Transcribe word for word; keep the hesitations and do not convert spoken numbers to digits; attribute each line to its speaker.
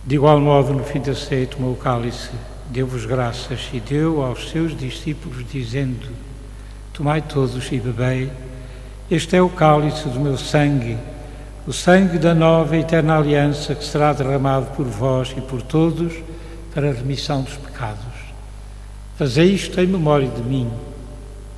Speaker 1: De igual modo, no fim da ceia, tomou o cálice, deu-vos graças e deu aos seus discípulos, dizendo: tomai todos e bebei, este é o cálice do meu sangue, o sangue da nova e eterna aliança, que será derramado por vós e por todos para a remissão dos pecados. Fazei isto em memória de mim.